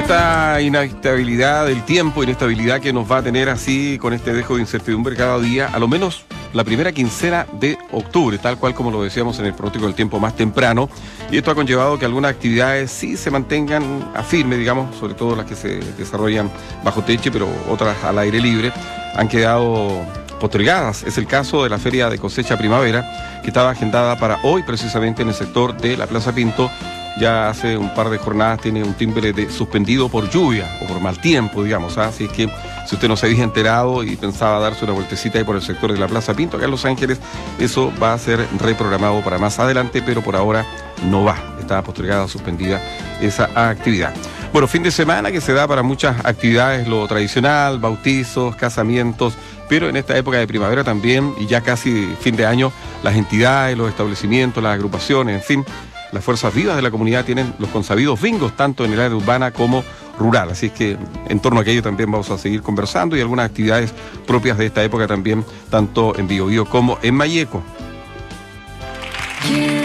Esta inestabilidad del tiempo, inestabilidad que nos va a tener así con este dejo de incertidumbre cada día, a lo menos la primera quincena de octubre, tal cual como lo decíamos en el pronóstico del tiempo más temprano, y esto ha conllevado que algunas actividades sí se mantengan a firme, digamos, sobre todo las que se desarrollan bajo techo, pero otras al aire libre, han quedado postergadas. Es el caso de la Feria de Cosecha Primavera, que estaba agendada para hoy precisamente en el sector de la Plaza Pinto. Ya hace un par de jornadas tiene un timbre de suspendido por lluvia o por mal tiempo, digamos. Así es que si usted no se había enterado y pensaba darse una vueltecita ahí por el sector de la Plaza Pinto, acá en Los Ángeles, eso va a ser reprogramado para más adelante, pero por ahora no va. Está postergada, suspendida esa actividad. Bueno, fin de semana que se da para muchas actividades, lo tradicional, bautizos, casamientos, pero en esta época de primavera también, y ya casi fin de año, las entidades, los establecimientos, las agrupaciones, en fin, las fuerzas vivas de la comunidad tienen los consabidos bingos, tanto en el área urbana como rural. Así es que en torno a aquello también vamos a seguir conversando y algunas actividades propias de esta época también, tanto en Biobío como en Malleco.